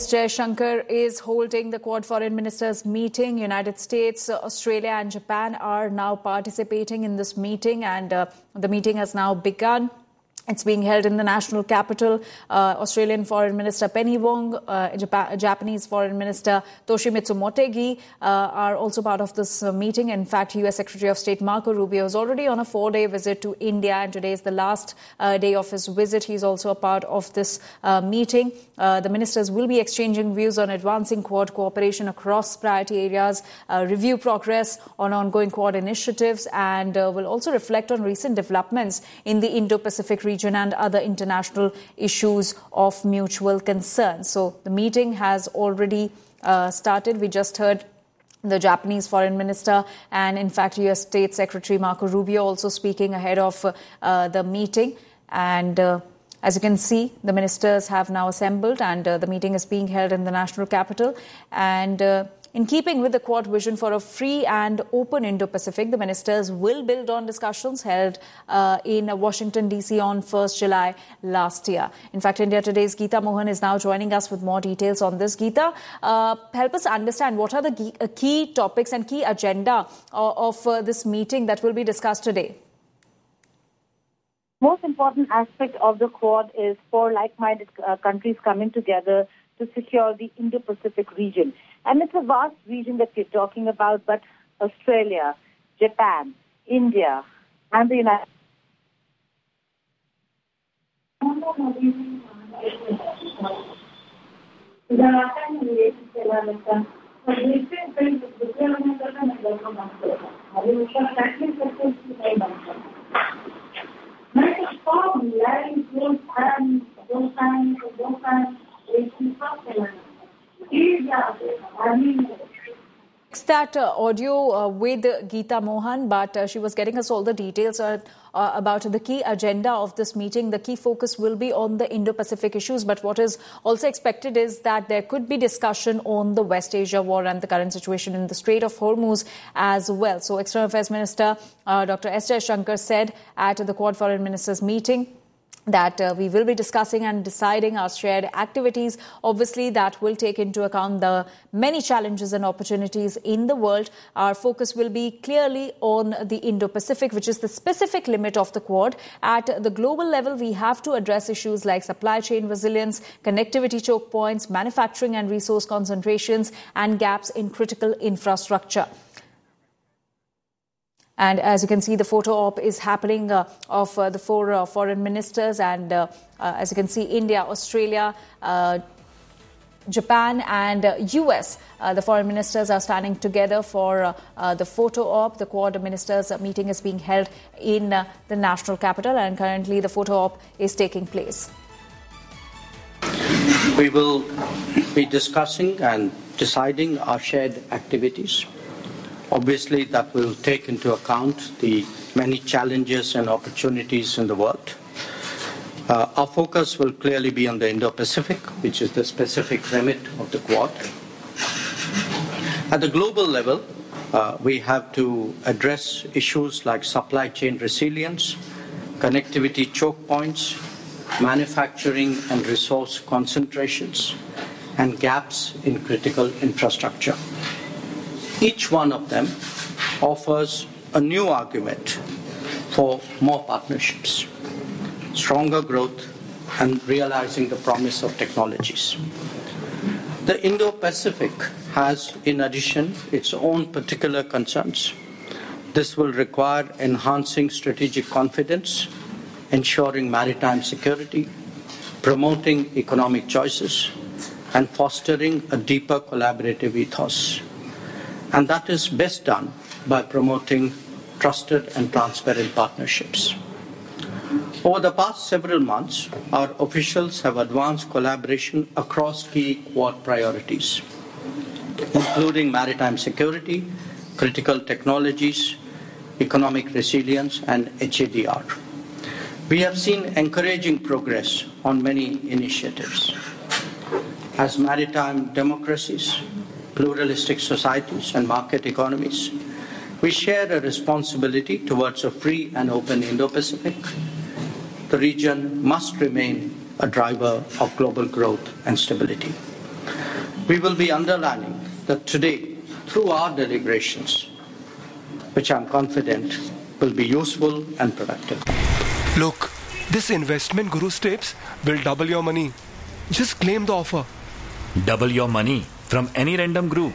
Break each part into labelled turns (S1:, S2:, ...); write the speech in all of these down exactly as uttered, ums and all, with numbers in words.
S1: S. Jaishankar is holding the Quad Foreign Ministers meeting. United States, Australia and Japan are now participating in this meeting, and uh, the meeting has now begun. It's being held in the national capital. Uh, Australian Foreign Minister Penny Wong, uh, Japan, Japanese Foreign Minister Toshimitsu Motegi uh, are also part of this uh, meeting. In fact, U S Secretary of State Marco Rubio is already on a four-day visit to India, and today is the last uh, day of his visit. He's also a part of this uh, meeting. Uh, the ministers will be exchanging views on advancing Quad cooperation across priority areas, uh, review progress on ongoing Quad initiatives, and uh, will also reflect on recent developments in the Indo-Pacific region and other international issues of mutual concern. So the meeting has already uh, started. We just heard the Japanese Foreign Minister and, in fact, U S State Secretary Marco Rubio also speaking ahead of uh, the meeting. And uh, as you can see, the ministers have now assembled, and uh, the meeting is being held in the national capital. And uh, in keeping with the Quad vision for a free and open Indo-Pacific, the ministers will build on discussions held uh, in Washington, D C on first of July last year. In fact, India Today's Geeta Mohan is now joining us with more details on this. Geeta, uh, help us understand what are the uh, key topics and key agenda of, of uh, this meeting that will be discussed today?
S2: Most important aspect of the Quad is for like-minded uh, countries coming together to secure the Indo-Pacific region. And it's a vast region that we're talking about, but Australia, Japan, India, and the United
S1: It's that uh, audio uh, with Geeta Mohan, but uh, she was getting us all the details uh, uh, about the key agenda of this meeting. The key focus will be on the Indo-Pacific issues, but what is also expected is that there could be discussion on the West Asia war and the current situation in the Strait of Hormuz as well. So External Affairs Minister uh, Doctor S. Jaishankar said at the Quad Foreign Ministers meeting that uh, we will be discussing and deciding our shared activities. Obviously, that will take into account the many challenges and opportunities in the world. Our focus will be clearly on the Indo-Pacific, which is the specific limit of the Quad. At the global level, we have to address issues like supply chain resilience, connectivity choke points, manufacturing and resource concentrations, and gaps in critical infrastructure. And as you can see, the photo op is happening uh, of uh, the four uh, foreign ministers. And uh, uh, as you can see, India, Australia, uh, Japan and uh, U S. Uh, the foreign ministers are standing together for uh, uh, the photo op. The Quad ministers meeting is being held in uh, the national capital, and currently the photo op is taking place.
S3: We will be discussing and deciding our shared activities. Obviously, that will take into account the many challenges and opportunities in the world. Uh, our focus will clearly be on the Indo-Pacific, which is the specific remit of the Quad. At the global level, uh, we have to address issues like supply chain resilience, connectivity choke points, manufacturing and resource concentrations, and gaps in critical infrastructure. Each one of them offers a new argument for more partnerships, stronger growth, and realizing the promise of technologies. The Indo-Pacific has, in addition, its own particular concerns. This will require enhancing strategic confidence, ensuring maritime security, promoting economic choices, and fostering a deeper collaborative ethos. And that is best done by promoting trusted and transparent partnerships. Over the past several months, our officials have advanced collaboration across key Quad priorities, including maritime security, critical technologies, economic resilience, and H A D R. We have seen encouraging progress on many initiatives. As maritime democracies, pluralistic societies, and market economies, we share a responsibility towards a free and open Indo-Pacific. The region must remain a driver of global growth and stability. We will be underlining that today, through our deliberations, which I'm confident will be useful and productive.
S4: Look, this investment Guru Steps will double your money. Just claim the offer.
S5: Double your money from any random group.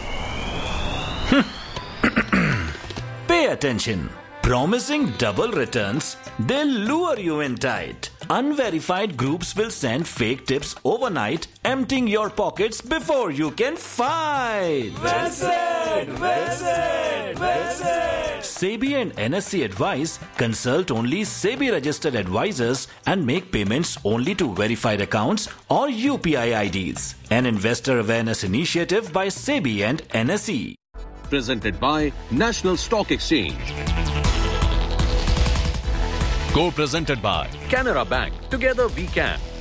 S5: Pay attention. Promising double returns, they'll lure you in tight. Unverified groups will send fake tips overnight, emptying your pockets before you can fight. Visit! Visit! Visit! SEBI and N S E advise, consult only SEBI registered advisors and make payments only to verified accounts or U P I I Ds. An investor awareness initiative by SEBI and N S E.
S6: Presented by National Stock Exchange. Co-presented by Canara Bank. Together we can.